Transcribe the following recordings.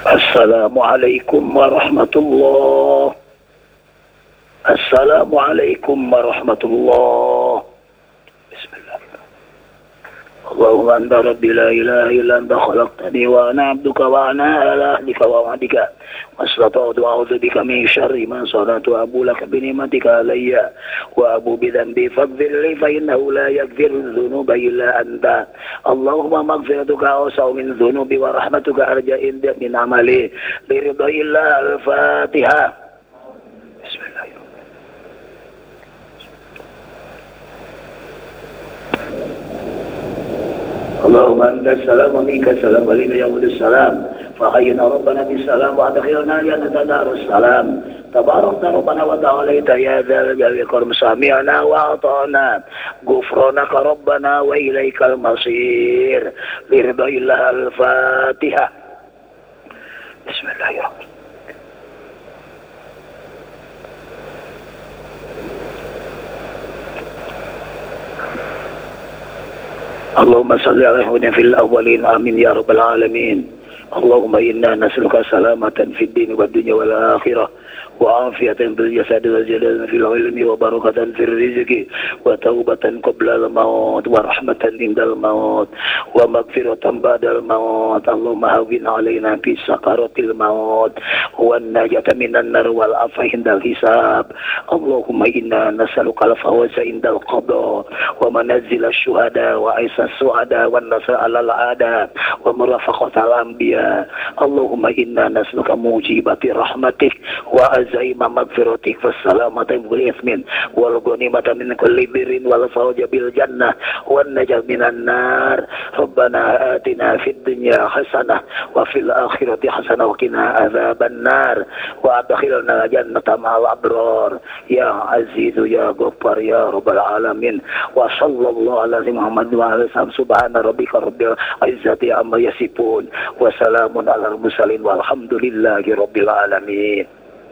Assalamualaikum warahmatullah. Assalamualaikum warahmatullah. Allahumma anta rabbi la ilaha illa anta khalaqtani wa ana abduka wa ana ala ahdika wa wa'dika waslata'tu a'udzu bika min syarri ma sana'tu abu laka bi ni'matika alayya wa abu bi dhanbi faghfir li fa innahu la yaghfiru dhunuba illa anta. Allahumma maghfiratuka awsa'u min dhunubi wa rahmatuka arja inda min amali li ridha illa al-Fatihah. Bismillahirrahmanirrahim. اللهم أنت السلام ومنك السلام ولينا يوم السلام فحينا ربنا بالسلام وأدخلنا جنة دار السلام تبارك ربنا وتعاليت يا ذا الجلال والإكرام سمعنا وأطعنا غفرانك ربنا وإليك المصير برضا الله. الفاتحة. بسم الله الرحمن الرحيم. اللهم صل على محمد في الأولين آمين يا رب العالمين. اللهم إنا نسألك سلامة في الدين والدنيا والآخرة وعافية في الجسد والجلال في العلم وبركة في الرزق وتوبة قبل الموت ورحمة عند الموت ومغفرة بعد الموت. اللهم هون علينا في سكرات الموت والنجاة من النار والعفو عند الحساب. اللهم إنا نسألك الفوز عند القضاء ومنزل الشهداء وعيش السعداء والنصر على الأعداء ومرافقة الأنبياء. اللهم إنا نسألك موجبات رحمتك وعزائم مغفرتك والسلامة من كل إثم والغنيمة من كل بر والفوز بالجنة والنجاة من النار. ربنا آتنا في الدنيا حسنة وفي الآخرة حسنة وقنا عذاب النار وأدخلنا جنة مع الأبرار يا عزيز يا غفار يا رب العالمين. وصلى الله على محمد وعلى آله. سبحان ربك رب العزة عما يصفون وسلام على المرسلين والحمد لله رب العالمين.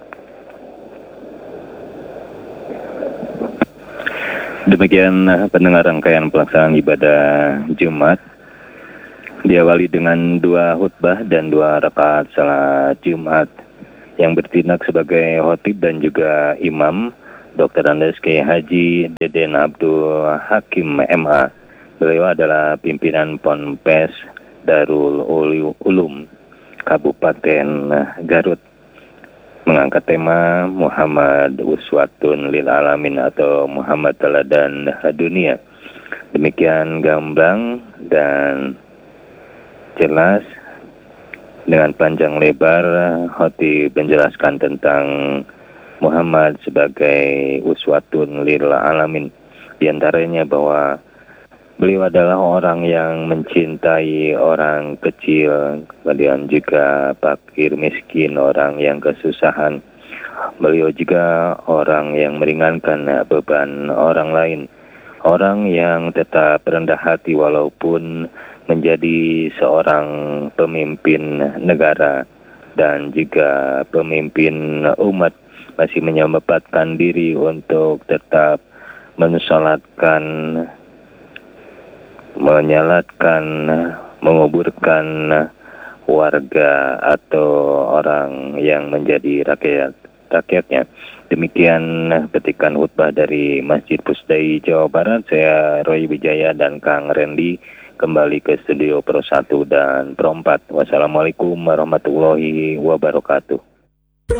Demikian pendengar rangkaian pelaksanaan ibadah Jumat diawali dengan 2 khutbah dan 2 rakaat salat Jumat yang bertindak sebagai khotib dan juga imam Dr. Andes Kiai Haji Deden Abdul Hakim MA. Beliau adalah pimpinan Ponpes Darul Ulum Kabupaten Garut, mengangkat tema Muhammad Uswatun Lil Alamin atau Muhammad Teladan Dunia. Demikian gamblang dan jelas dengan panjang lebar khotib menjelaskan tentang Muhammad sebagai Uswatun Lil Alamin. Di antaranya bahwa beliau adalah orang yang mencintai orang kecil, kemudian juga fakir miskin, orang yang kesusahan. Beliau juga orang yang meringankan beban orang lain, orang yang tetap rendah hati walaupun menjadi seorang pemimpin negara dan juga pemimpin umat, masih menyempatkan diri untuk tetap menyalatkan, menguburkan warga atau orang yang menjadi rakyatnya. Demikian petikan khutbah dari Masjid Pusdai Jawa Barat. Saya Roy Wijaya dan Kang Randy kembali ke studio Pro 1 dan Pro 4. Wassalamualaikum warahmatullahi wabarakatuh.